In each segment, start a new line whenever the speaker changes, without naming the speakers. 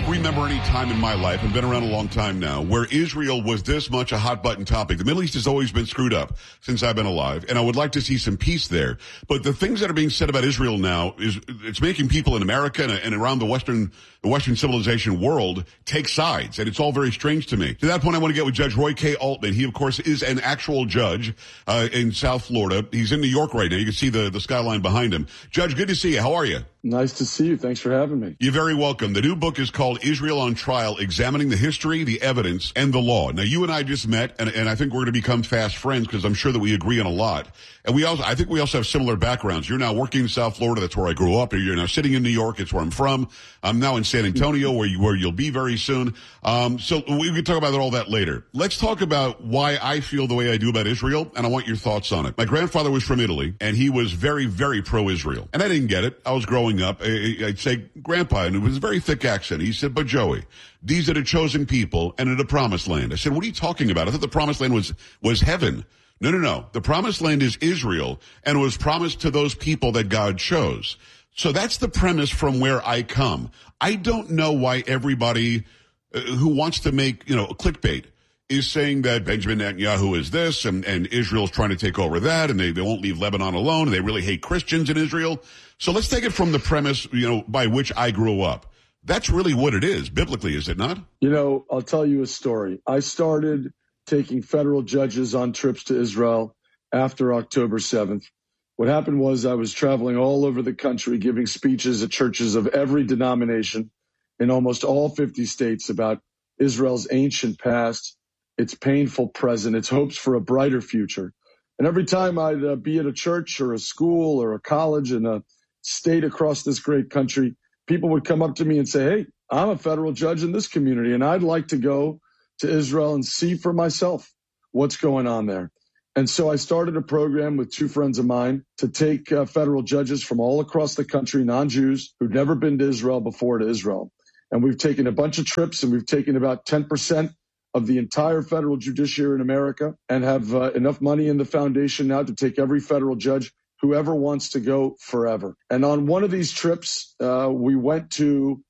remember any time in my life, I've been around a long time now, where Israel was this much a hot button topic. The Middle East has always been screwed up since I've been alive, and I would like to see some peace there. But the things that are being said about Israel now it's making people in America and around the Western civilization world take sides, and it's all very strange to me. To that point, I want to get with Judge Roy K. Altman. He, of course, is an actual judge in South Florida. He's in New York right now. You can see the skyline behind him. Judge, good to see you. How are you?
Nice to see you. Thanks for having me.
You're very welcome. The new book is called Israel on Trial, Examining the History, the Evidence, and the Law. Now, you and I just met, and I think we're going to become fast friends because I'm sure that we agree on a lot. And I think we also have similar backgrounds. You're now working in South Florida. That's where I grew up. You're now sitting in New York. It's where I'm from. I'm now in San Antonio, where you'll be very soon. So we can talk about all that later. Let's talk about why I feel the way I do about Israel, and I want your thoughts on it. My grandfather was from Italy, and he was very, very pro-Israel. And I didn't get it. I was growing up. I'd say, Grandpa, and it was a very thick accent. He said, but Joey, these are the chosen people and in the promised land. I said, what are you talking about? I thought the promised land was heaven. No. The promised land is Israel, and it was promised to those people that God chose. So that's the premise from where I come. I don't know why everybody who wants to make, clickbait is saying that Benjamin Netanyahu is this and Israel's trying to take over that, and they won't leave Lebanon alone, and they really hate Christians in Israel. So let's take it from the premise, by which I grew up. That's really what it is, biblically, is it not?
I'll tell you a story. I started taking federal judges on trips to Israel after October 7th. What happened was I was traveling all over the country, giving speeches at churches of every denomination in almost all 50 states about Israel's ancient past, its painful present, its hopes for a brighter future. And every time I'd be at a church or a school or a college in a state across this great country, people would come up to me and say, hey, I'm a federal judge in this community, and I'd like to go to Israel and see for myself what's going on there. And so I started a program with two friends of mine to take federal judges from all across the country, non-Jews, who'd never been to Israel before, to Israel. And we've taken a bunch of trips, and we've taken about 10% of the entire federal judiciary in America, and have enough money in the foundation now to take every federal judge whoever wants to go forever. And on one of these trips, we went to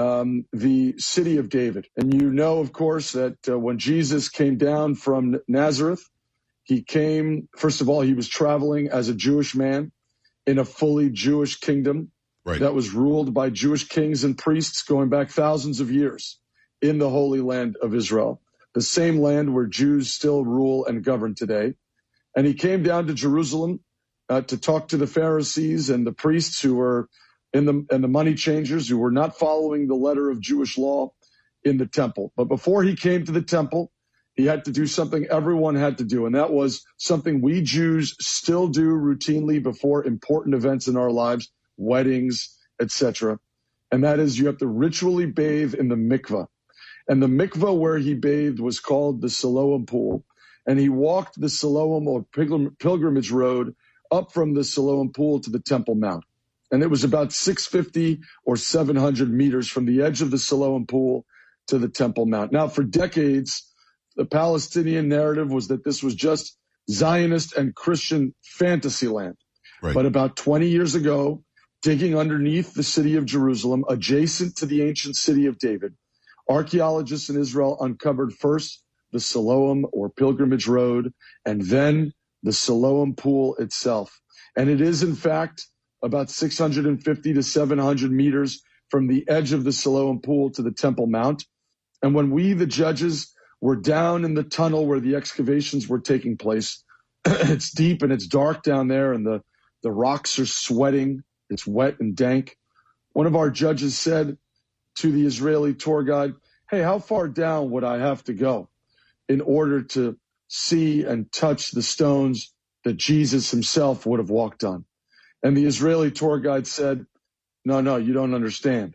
the city of David. And of course, that when Jesus came down from Nazareth, he came, first of all, he was traveling as a Jewish man in a fully Jewish kingdom that was ruled by Jewish kings and priests going back thousands of years in the Holy Land of Israel, the same land where Jews still rule and govern today. And he came down to Jerusalem to talk to the Pharisees and the priests who were and the money changers who were not following the letter of Jewish law in the temple. But before he came to the temple, he had to do something everyone had to do, and that was something we Jews still do routinely before important events in our lives, weddings, etc. And that is you have to ritually bathe in the mikveh. And the mikveh where he bathed was called the Siloam Pool. And he walked the Siloam or pilgrimage road up from the Siloam Pool to the Temple Mount. And it was about 650 or 700 meters from the edge of the Siloam Pool to the Temple Mount. Now, for decades, the Palestinian narrative was that this was just Zionist and Christian fantasy land.
Right.
But about 20 years ago, digging underneath the city of Jerusalem, adjacent to the ancient city of David, archaeologists in Israel uncovered first the Siloam or pilgrimage road, and then the Siloam Pool itself. And it is, in fact, about 650 to 700 meters from the edge of the Siloam Pool to the Temple Mount. And when we, the judges, were down in the tunnel where the excavations were taking place, it's deep and it's dark down there, and the rocks are sweating. It's wet and dank. One of our judges said to the Israeli tour guide, hey, how far down would I have to go in order to see and touch the stones that Jesus himself would have walked on? And the Israeli tour guide said, no, you don't understand.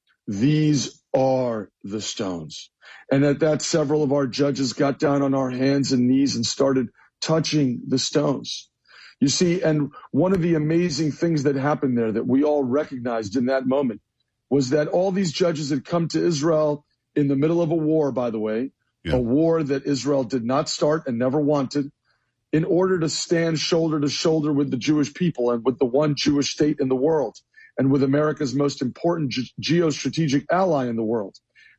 These are the stones. And at that, several of our judges got down on our hands and knees and started touching the stones. You see, and one of the amazing things that happened there that we all recognized in that moment was that all these judges had come to Israel in the middle of a war, by the way, a war that Israel did not start and never wanted, in order to stand shoulder to shoulder with the Jewish people and with the one Jewish state in the world and with America's most important geostrategic ally in the world.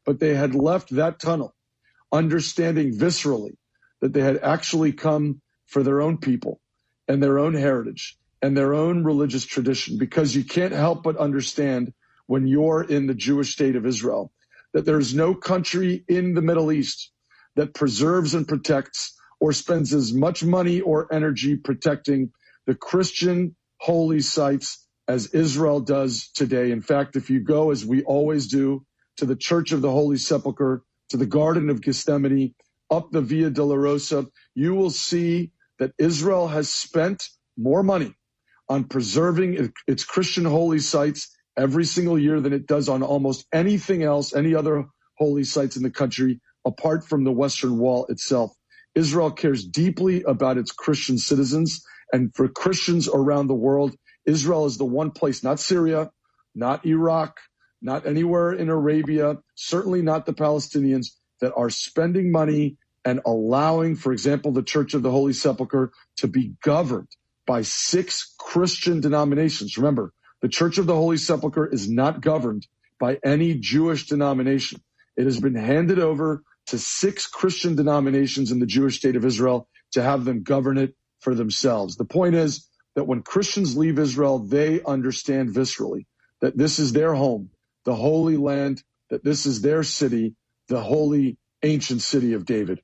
but they had left that tunnel understanding viscerally that they had actually come for their own people and their own heritage and their own religious tradition, because you can't help but understand when you're in the Jewish state of Israel that there's no country in the Middle East that preserves and protects or spends as much money or energy protecting the Christian holy sites as Israel does today. In fact, if you go, as we always do, to the Church of the Holy Sepulchre, to the Garden of Gethsemane, up the Via Dolorosa, you will see that Israel has spent more money on preserving its Christian holy sites every single year than it does on almost anything else, any other holy sites in the country, apart from the Western Wall itself. Israel cares deeply about its Christian citizens, and for Christians around the world, Israel is the one place, not Syria, not Iraq, not anywhere in Arabia, certainly not the Palestinians, that are spending money and allowing, for example, the Church of the Holy Sepulchre to be governed by 6 Christian denominations. Remember, the Church of the Holy Sepulchre is not governed by any Jewish denomination. It has been handed over to 6 Christian denominations in the Jewish state of Israel to have them govern it for themselves. The point is that when Christians leave Israel, they understand viscerally that this is their home, the Holy Land, that this is their city, the holy ancient city of David.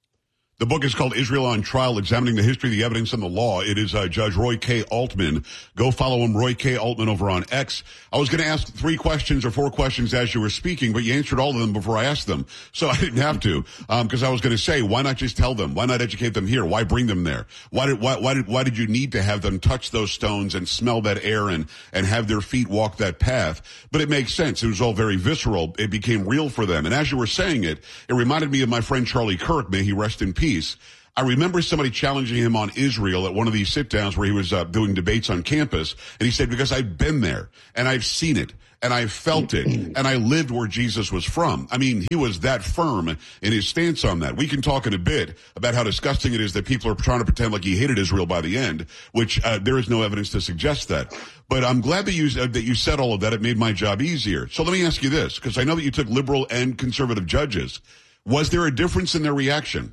The book is called Israel on Trial, Examining the History, the Evidence, and the Law. It is Judge Roy K. Altman. Go follow him, Roy K. Altman, over on X. I was going to ask 3 questions or 4 questions as you were speaking, but you answered all of them before I asked them. So I didn't have to, because I was going to say, why not just tell them? Why not educate them here? Why bring them there? Why did you need to have them touch those stones and smell that air and have their feet walk that path? But it makes sense. It was all very visceral. It became real for them. And as you were saying it, it reminded me of my friend Charlie Kirk. May he rest in peace. I remember somebody challenging him on Israel at one of these sit-downs where he was doing debates on campus, and he said, because I've been there, and I've seen it, and I've felt it, and I lived where Jesus was from. I mean, he was that firm in his stance on that. We can talk in a bit about how disgusting it is that people are trying to pretend like he hated Israel by the end, which there is no evidence to suggest that. But I'm glad that you said all of that. It made my job easier. So let me ask you this, because I know that you took liberal and conservative judges. Was there a difference in their reaction?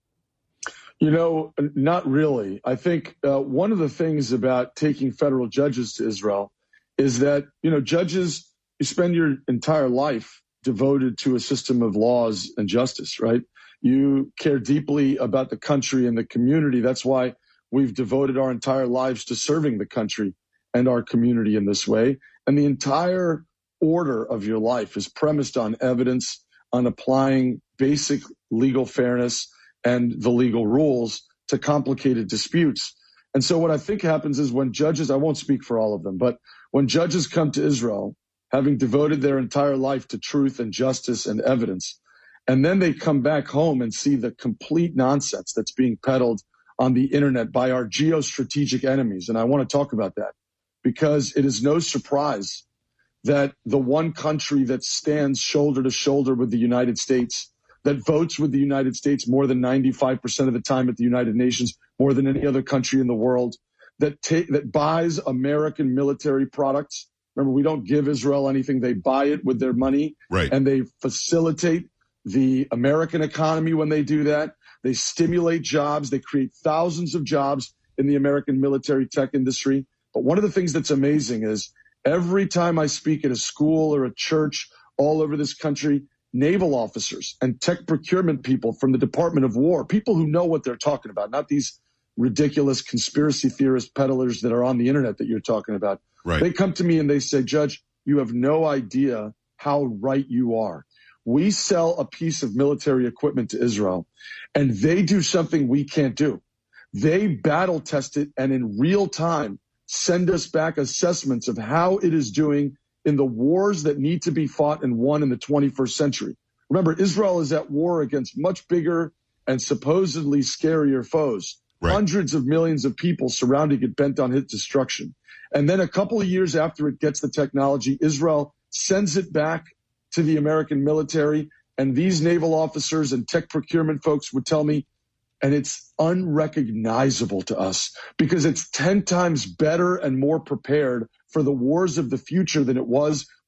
You know, not really. I think one of the things about taking federal judges to Israel is that, judges, you spend your entire life devoted to a system of laws and justice, right? You care deeply about the country and the community. That's why we've devoted our entire lives to serving the country and our community in this way. And the entire order of your life is premised on evidence, on applying basic legal fairness and the legal rules to complicated disputes. And so what I think happens is when judges, I won't speak for all of them, but when judges come to Israel, having devoted their entire life to truth and justice and evidence, and then they come back home and see the complete nonsense that's being peddled on the internet by our geostrategic enemies. And I want to talk about that because it is no surprise that the one country that stands shoulder to shoulder with the United States, that votes with the United States more than 95% of the time at the United Nations, more than any other country in the world, that buys American military products. Remember, we don't give Israel anything. They buy it with their money.
Right.
And they facilitate the American economy when they do that. They stimulate jobs. They create thousands of jobs in the American military tech industry. But one of the things that's amazing is every time I speak at a school or a church all over this country, naval officers and tech procurement people from the Department of War, people who know what they're talking about, not these ridiculous conspiracy theorist peddlers that are on the internet that you're talking about.
Right.
They come to me and they say, Judge, you have no idea how right you are. We sell a piece of military equipment to Israel, and they do something we can't do. They battle test it and in real time send us back assessments of how it is doing in the wars that need to be fought and won in the 21st century. Remember, Israel is at war against much bigger and supposedly scarier foes. Right. Hundreds of millions of people surrounding it, bent on its destruction. And then a couple of years after it gets the technology, Israel sends it back to the American military. And these naval officers and tech procurement folks would tell me, and it's unrecognizable to us because it's 10 times better and more prepared for the wars of the future than it was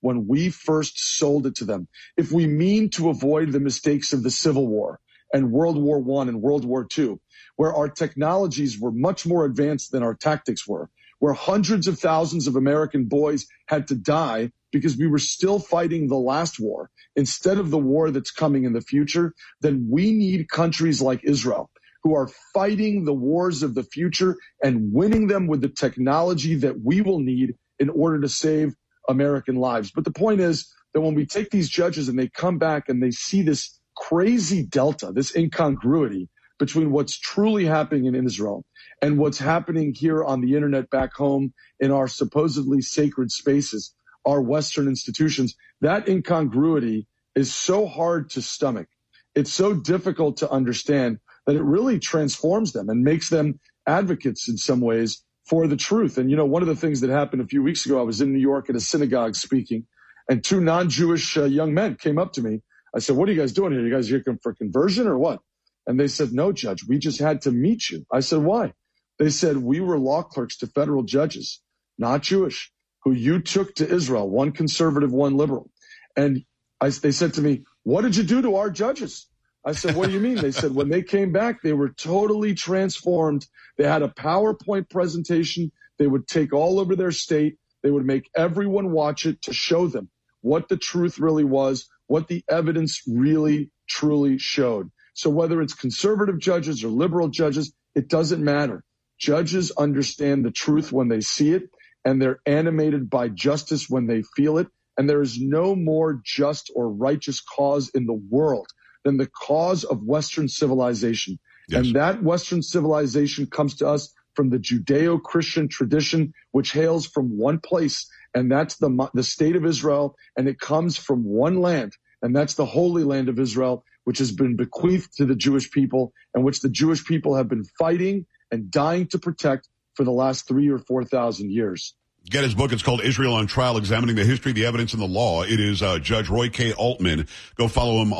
when we first sold it to them. If we mean to avoid the mistakes of the Civil War and World War I and World War II, where our technologies were much more advanced than our tactics were, where hundreds of thousands of American boys had to die because we were still fighting the last war instead of the war that's coming in the future, then we need countries like Israel who are fighting the wars of the future and winning them with the technology that we will need in order to save American lives. But the point is that when we take these judges and they come back and they see this crazy delta, this incongruity between what's truly happening in Israel and what's happening here on the internet back home in our supposedly sacred spaces, our Western institutions, that incongruity is so hard to stomach. It's so difficult to understand that it really transforms them and makes them advocates in some ways for the truth. And, you know, one of the things that happened a few weeks ago, I was in New York at a synagogue speaking, and two non-Jewish young men came up to me. I said, "What are you guys doing here? You guys here for conversion or what?" And they said, "No, Judge, we just had to meet you." I said, "Why?" They said, "We were law clerks to federal judges, not Jewish, who you took to Israel, one conservative, one liberal." And they said to me, "What did you do to our judges?" I said, "What do you mean?" They said, "When they came back, they were totally transformed. They had a PowerPoint presentation. They would take all over their state. They would make everyone watch it to show them what the truth really was, what the evidence really, truly showed." So whether it's conservative judges or liberal judges, it doesn't matter. Judges understand the truth when they see it, and they're animated by justice when they feel it. And there is no more just or righteous cause in the world than the cause of Western civilization. Yes. And that Western civilization comes to us from the Judeo-Christian tradition, which hails from one place, and that's the state of Israel, and it comes from one land, and that's the Holy Land of Israel, which has been bequeathed to the Jewish people, and which the Jewish people have been fighting and dying to protect for the last 3,000 or 4,000 years.
Get his book. It's called Israel on Trial, Examining the History, the Evidence, and the Law. It is Judge Roy K. Altman. Go follow him